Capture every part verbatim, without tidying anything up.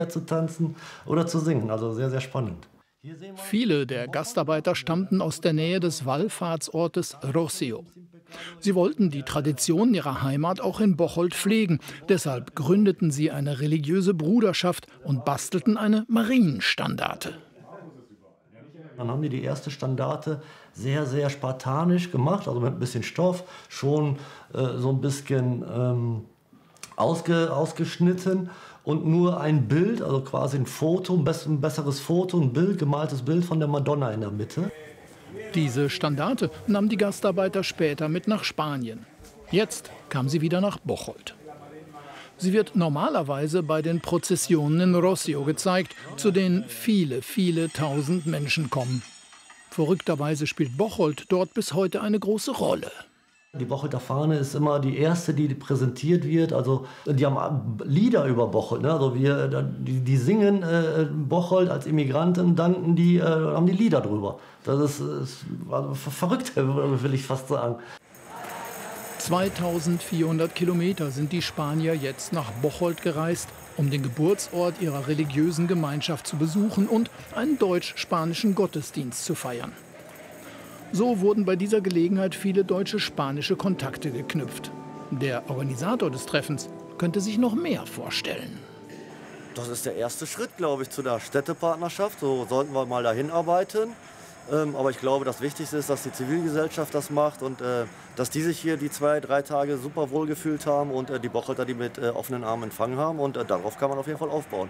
zu tanzen oder zu singen. Also sehr, sehr spannend. Viele der Gastarbeiter stammten aus der Nähe des Wallfahrtsortes Rossio. Sie wollten die Traditionen ihrer Heimat auch in Bocholt pflegen. Deshalb gründeten sie eine religiöse Bruderschaft und bastelten eine Marienstandarte. Dann haben die die erste Standarte sehr, sehr spartanisch gemacht, also mit ein bisschen Stoff, schon äh, so ein bisschen ähm, ausge, ausgeschnitten. Und nur ein Bild, also quasi ein Foto, ein besseres Foto, ein Bild, gemaltes Bild von der Madonna in der Mitte. Diese Standarte nahm die Gastarbeiter später mit nach Spanien. Jetzt kam sie wieder nach Bocholt. Sie wird normalerweise bei den Prozessionen in Rossio gezeigt, zu denen viele, viele tausend Menschen kommen. Verrückterweise spielt Bocholt dort bis heute eine große Rolle. Die Bocholter Fahne ist immer die erste, die präsentiert wird. Also die haben Lieder über Bocholt. Ne? Also wir, die, die singen äh, Bocholt als Immigranten, danken die, äh, haben die Lieder drüber. Das ist, ist also verrückt, will ich fast sagen. zweitausendvierhundert Kilometer sind die Spanier jetzt nach Bocholt gereist, um den Geburtsort ihrer religiösen Gemeinschaft zu besuchen und einen deutsch-spanischen Gottesdienst zu feiern. So wurden bei dieser Gelegenheit viele deutsche-spanische Kontakte geknüpft. Der Organisator des Treffens könnte sich noch mehr vorstellen. Das ist der erste Schritt, glaube ich, zu der Städtepartnerschaft. So sollten wir mal dahin arbeiten. Ähm, aber ich glaube, das Wichtigste ist, dass die Zivilgesellschaft das macht und äh, dass die sich hier die zwei, drei Tage super wohl gefühlt haben und äh, die Bocholter die mit äh, offenen Armen empfangen haben. Und äh, darauf kann man auf jeden Fall aufbauen.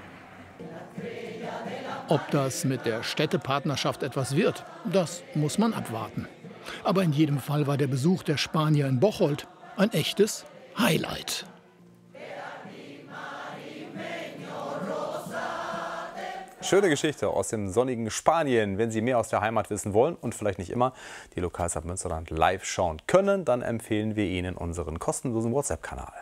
Ob das mit der Städtepartnerschaft etwas wird, das muss man abwarten. Aber in jedem Fall war der Besuch der Spanier in Bocholt ein echtes Highlight. Schöne Geschichte aus dem sonnigen Spanien. Wenn Sie mehr aus der Heimat wissen wollen und vielleicht nicht immer die Lokalzeit Münsterland live schauen können, dann empfehlen wir Ihnen unseren kostenlosen WhatsApp-Kanal.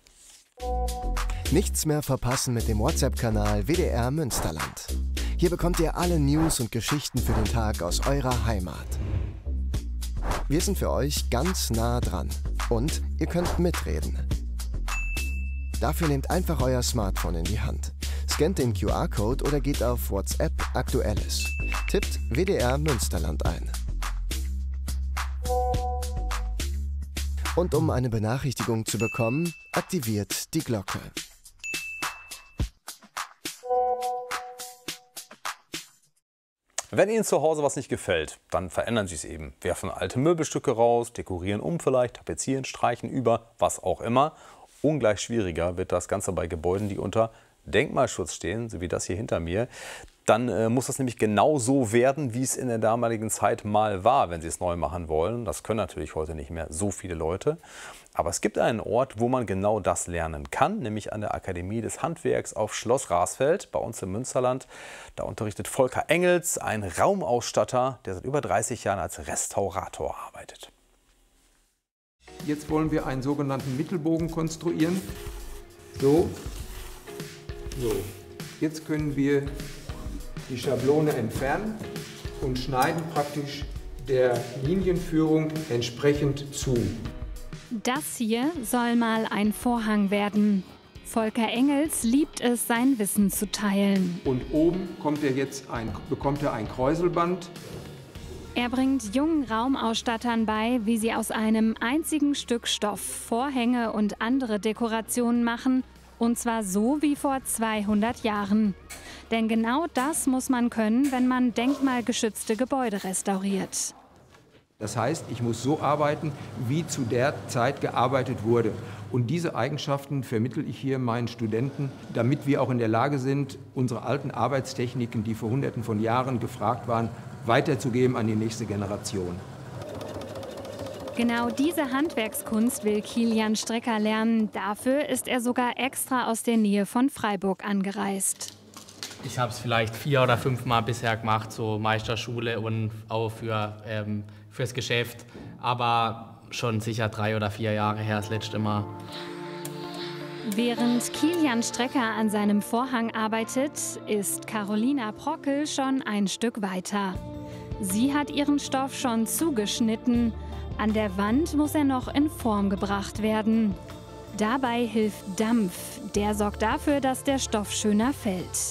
Nichts mehr verpassen mit dem WhatsApp-Kanal W D R Münsterland. Hier bekommt ihr alle News und Geschichten für den Tag aus eurer Heimat. Wir sind für euch ganz nah dran und ihr könnt mitreden. Dafür nehmt einfach euer Smartphone in die Hand, scannt den Q R-Code oder geht auf WhatsApp Aktuelles. Tippt W D R Münsterland ein. Und um eine Benachrichtigung zu bekommen, aktiviert die Glocke. Wenn Ihnen zu Hause was nicht gefällt, dann verändern Sie es eben. Werfen alte Möbelstücke raus, dekorieren um vielleicht, tapezieren, streichen über, was auch immer. Ungleich schwieriger wird das Ganze bei Gebäuden, die unter Denkmalschutz stehen, so wie das hier hinter mir. Dann äh, muss das nämlich genau so werden, wie es in der damaligen Zeit mal war, wenn Sie es neu machen wollen. Das können natürlich heute nicht mehr so viele Leute. Aber es gibt einen Ort, wo man genau das lernen kann, nämlich an der Akademie des Handwerks auf Schloss Rasfeld, bei uns im Münsterland. Da unterrichtet Volker Engels, ein Raumausstatter, der seit über dreißig Jahren als Restaurator arbeitet. Jetzt wollen wir einen sogenannten Mittelbogen konstruieren. So, so. Jetzt können wir die Schablone entfernen und schneiden praktisch der Linienführung entsprechend zu. Das hier soll mal ein Vorhang werden. Volker Engels liebt es, sein Wissen zu teilen. Und oben kommt er jetzt ein, bekommt er ein Kräuselband. Er bringt jungen Raumausstattern bei, wie sie aus einem einzigen Stück Stoff Vorhänge und andere Dekorationen machen. Und zwar so wie vor zweihundert Jahren. Denn genau das muss man können, wenn man denkmalgeschützte Gebäude restauriert. Das heißt, ich muss so arbeiten, wie zu der Zeit gearbeitet wurde. Und diese Eigenschaften vermittle ich hier meinen Studenten, damit wir auch in der Lage sind, unsere alten Arbeitstechniken, die vor Hunderten von Jahren gefragt waren, weiterzugeben an die nächste Generation. Genau diese Handwerkskunst will Kilian Strecker lernen. Dafür ist er sogar extra aus der Nähe von Freiburg angereist. Ich habe es vielleicht vier oder fünf Mal bisher gemacht, so Meisterschule und auch für, ähm, fürs Geschäft. Aber schon sicher drei oder vier Jahre her das letzte Mal. Während Kilian Strecker an seinem Vorhang arbeitet, ist Carolina Prockel schon ein Stück weiter. Sie hat ihren Stoff schon zugeschnitten. An der Wand muss er noch in Form gebracht werden. Dabei hilft Dampf. Der sorgt dafür, dass der Stoff schöner fällt.